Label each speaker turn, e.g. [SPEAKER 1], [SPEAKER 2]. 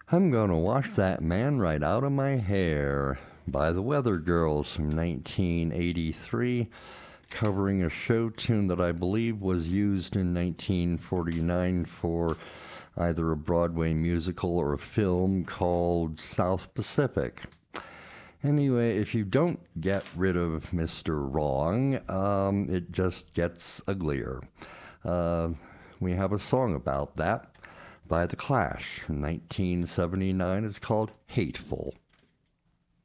[SPEAKER 1] I'm gonna wash that man right out of my hair by the Weather Girls from 1983, covering a show tune that I believe was used in 1949 for either a Broadway musical or a film called South Pacific. Anyway, if you don't get rid of Mr. Wrong, it just gets uglier. We have a song about that by The Clash from 1979. It's called Hateful.